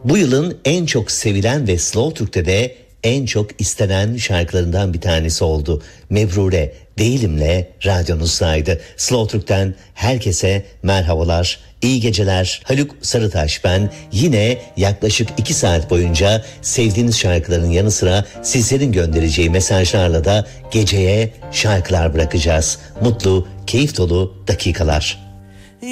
Bu yılın en çok sevilen ve Slow Türk'te de en çok istenen şarkılarından bir tanesi oldu. Mebrure Değilim'le radyonuzdaydı. Slow Türk'ten herkese merhabalar, iyi geceler. Haluk Sarıtaş ben. Yine yaklaşık 2 saat boyunca sevdiğiniz şarkıların yanı sıra sizlerin göndereceği mesajlarla da geceye şarkılar bırakacağız. Mutlu, keyif dolu dakikalar.